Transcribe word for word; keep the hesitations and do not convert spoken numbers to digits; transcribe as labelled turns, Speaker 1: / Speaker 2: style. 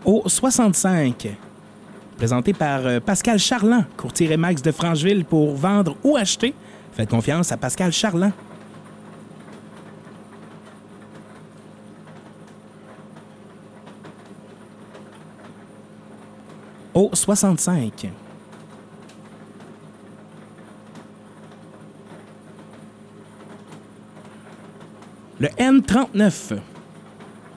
Speaker 1: Au soixante-cinq, présenté par euh, Pascal Charland, courtier Remax de Francheville pour vendre ou acheter. Faites confiance à Pascal Charland. Au soixante-cinq. Le N trente-neuf,